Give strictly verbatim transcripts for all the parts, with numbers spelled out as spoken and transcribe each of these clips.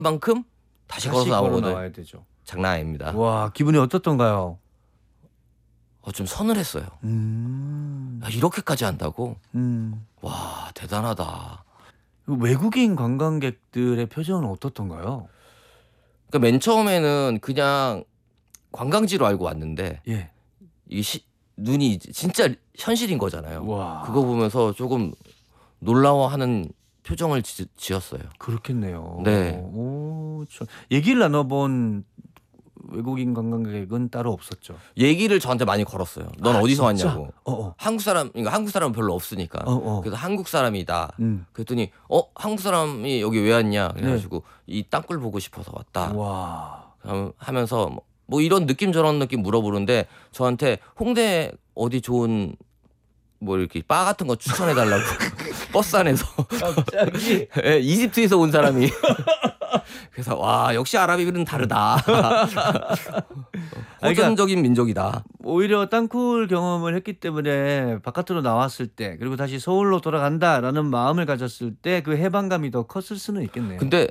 만큼 다시, 다시 걸어서 걸어 나오거든. 나와야 되죠. 장난 아닙니다. 와, 기분이 어떻던가요? 어, 좀 서늘했어요. 음. 야, 이렇게까지 한다고? 음. 와, 대단하다. 외국인 관광객들의 표정은 어떻던가요? 그러니까 맨 처음에는 그냥 관광지로 알고 왔는데 예. 이게 시, 눈이 진짜 현실인 거잖아요. 와. 그거 보면서 조금 놀라워하는 표정을 지, 지었어요. 그렇겠네요. 네. 오, 참. 얘기를 나눠본 외국인 관광객은 따로 없었죠. 얘기를 저한테 많이 걸었어요. 넌 아, 어디서 진짜? 왔냐고. 어, 어. 한국 사람, 그러니까 한국 사람은 별로 없으니까. 어, 어. 그래서 한국 사람이다. 음. 그랬더니 어 한국 사람이 여기 왜 왔냐. 그래가지고 네. 이 땅굴 보고 싶어서 왔다. 와. 하면서 뭐, 뭐 이런 느낌 저런 느낌 물어보는데 저한테 홍대 어디 좋은 뭐 이렇게 바 같은 거 추천해 달라고 버스 안에서 갑자기 네, 이집트에서 온 사람이 그래서 와 역시 아랍인은 다르다. 호전적인 민족이다. 오히려 땅굴 경험을 했기 때문에 바깥으로 나왔을 때 그리고 다시 서울로 돌아간다라는 마음을 가졌을 때 그 해방감이 더 컸을 수는 있겠네요. 근데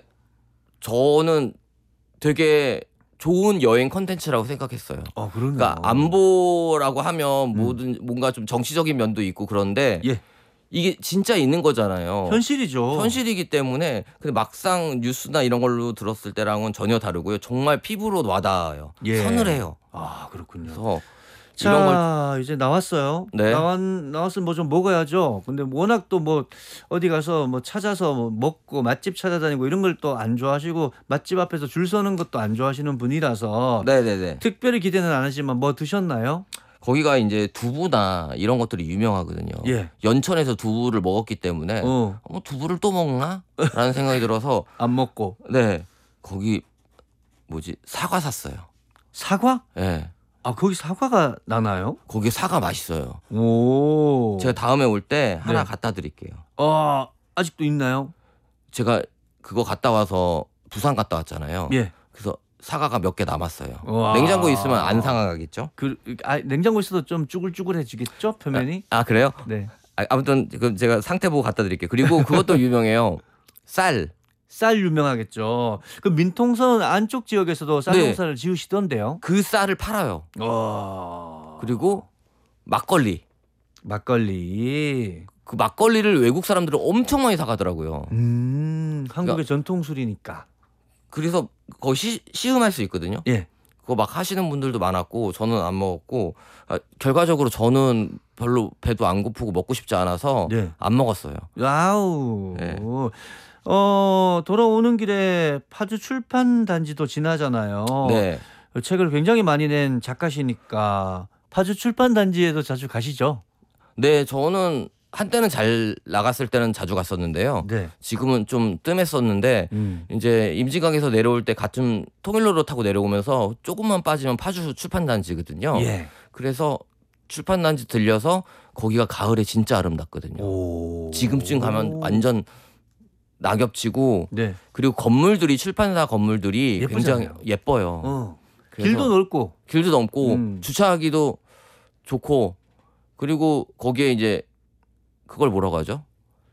저는 되게 좋은 여행 컨텐츠라고 생각했어요. 아, 그러네요. 그러니까 안보라고 하면 모든 뭔가 좀 정치적인 면도 있고 그런데 예. 이게 진짜 있는 거잖아요. 현실이죠. 현실이기 때문에 근데 막상 뉴스나 이런 걸로 들었을 때랑은 전혀 다르고요. 정말 피부로 와닿아요. 예. 서늘해요. 아, 그렇군요. 그래서 자, 이런 걸 이제 나왔어요. 네. 나왔 나왔으면 뭐 좀 먹어야죠. 근데 워낙 또 뭐 어디 가서 뭐 찾아서 뭐 먹고 맛집 찾아다니고 이런 걸 또 안 좋아하시고 맛집 앞에서 줄 서는 것도 안 좋아하시는 분이라서 네네네. 특별히 기대는 안 하지만 뭐 드셨나요? 거기가 이제 두부나 이런 것들이 유명하거든요. 예. 연천에서 두부를 먹었기 때문에 어. 뭐 두부를 또 먹나? 라는 생각이 들어서 안 먹고. 네. 거기 뭐지? 사과 샀어요. 사과? 네. 아, 거기 사과가 나나요? 거기 사과 맛있어요. 오. 제가 다음에 올 때 하나 네. 갖다 드릴게요. 아, 아직도 있나요? 제가 그거 갔다 와서 부산 갔다 왔잖아요. 예. 그래서 사과가 몇 개 남았어요. 와. 냉장고에 있으면 안 상하겠죠? 그 아, 냉장고에 있어도 좀 쭈글쭈글해지겠죠, 표면이? 아, 그래요? 네. 아, 아무튼 그럼 제가 상태 보고 갖다 드릴게요. 그리고 그것도 유명해요. 쌀. 쌀 유명하겠죠. 그 민통선 안쪽 지역에서도 쌀 네. 농사를 지으시던데요. 그 쌀을 팔아요. 와. 그리고 막걸리. 막걸리. 그 막걸리를 외국 사람들은 엄청 많이 사가더라고요. 음, 한국의 그러니까- 전통술이니까. 그래서 거기 시, 시음할 수 있거든요. 예. 그거 막 하시는 분들도 많았고 저는 안 먹었고 아, 결과적으로 저는 별로 배도 안 고프고 먹고 싶지 않아서 네. 안 먹었어요. 와우. 네. 어, 돌아오는 길에 파주 출판 단지도 지나잖아요. 네. 책을 굉장히 많이 낸 작가시니까 파주 출판 단지에도 자주 가시죠? 네, 저는 한때는 잘 나갔을 때는 자주 갔었는데요. 네. 지금은 좀 뜸했었는데 음. 이제 임진강에서 내려올 때 같은 통일로로 타고 내려오면서 조금만 빠지면 파주 출판단지거든요. 예. 그래서 출판단지 들려서 거기가 가을에 진짜 아름답거든요. 오. 지금쯤 가면 완전 낙엽지고 네. 그리고 건물들이 출판사 건물들이 예쁘잖아요. 굉장히 예뻐요. 어. 그래서 길도 넓고. 길도 넓고 음. 주차하기도 좋고 그리고 거기에 이제 그걸 뭐라고 하죠?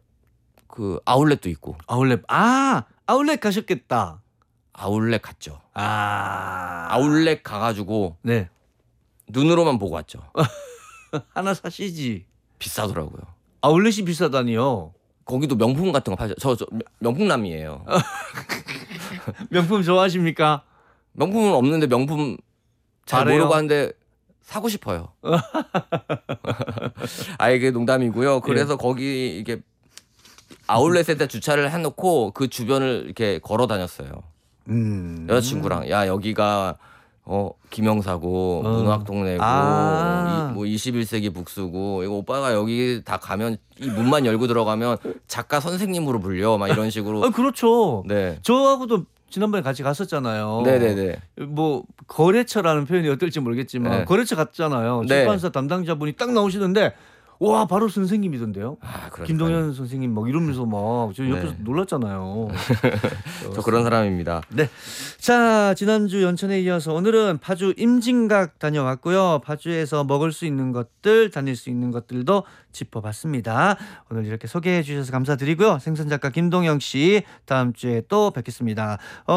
그 아울렛도 있고. 아울렛. 아, 아울렛 가셨겠다. 아울렛 갔죠. 아. 아울렛 가가지고 네. 눈으로만 보고 왔죠. 하나 사시지. 비싸더라고요. 아울렛이 비싸다니요. 거기도 명품 같은 거 팔죠. 저, 저 명품남이에요. 명품 좋아하십니까? 명품은 없는데 명품 잘 잘해요? 모르고 하는데 사고 싶어요. 아 이게 농담이고요. 그래서 예. 거기 이게 아울렛에다 주차를 해놓고 그 주변을 이렇게 걸어 다녔어요. 음. 여자친구랑 야 여기가 어 김영사고 어. 문학동네고 아. 이, 뭐 이십일 세기 북수고 이거 오빠가 여기 다 가면 이 문만 열고 들어가면 작가 선생님으로 불려 막 이런 식으로. 아, 그렇죠. 네. 저하고도 지난번에 같이 갔었잖아요. 네네네. 뭐 거래처라는 표현이 어떨지 모르겠지만 네. 거래처 갔잖아요. 네. 출판사 담당자분이 딱 나오시는데 와 바로 선생님이던데요. 아, 그러니까요. 김동현 선생님 막 이러면서 막 저 옆에서 네. 놀랐잖아요. 저 그런 사람입니다. 네. 자, 지난주 연천에 이어서 오늘은 파주 임진각 다녀왔고요. 파주에서 먹을 수 있는 것들, 다닐 수 있는 것들도 짚어봤습니다. 오늘 이렇게 소개해 주셔서 감사드리고요. 생선 작가 김동영 씨 다음 주에 또 뵙겠습니다. 어,